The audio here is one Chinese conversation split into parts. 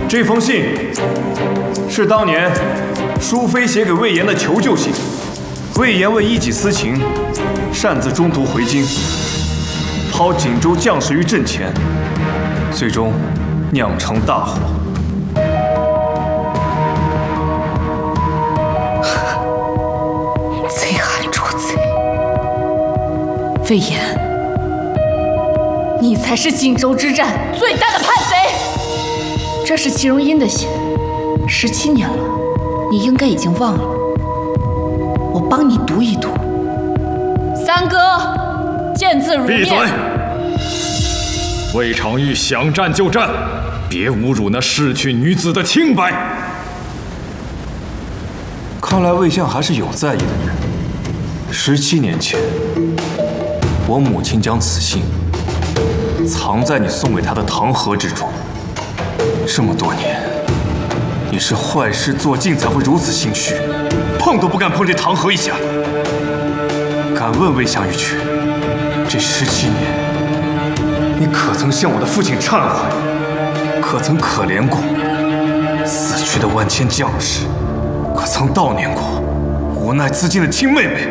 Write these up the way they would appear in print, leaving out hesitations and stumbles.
这封信是当年淑妃写给魏延的求救信。魏延为一己私情，擅自中途回京，抛锦州将士于阵前，最终酿成大祸。 贼喊捉贼！魏延，你才是锦州之战最大的叛贼！这是祁荣殷的信，17年了，你应该已经忘了。我帮你读一读。三哥，见字如面。 闭嘴！魏常玉想战就战，别侮辱那逝去女子的清白。 看来魏相还是有在意的人。17年前，我母亲将此信藏在你送给她的糖盒之中。这么多年，你是坏事做尽才会如此心虚，碰都不敢碰这糖盒一下。敢问魏相玉去，这17年，你可曾向我的父亲忏悔？可曾可怜过死去的万千将士？可曾悼念过无奈自尽的亲妹妹？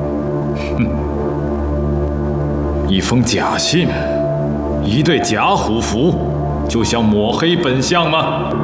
一封假信，一对假虎符，就想抹黑本相吗？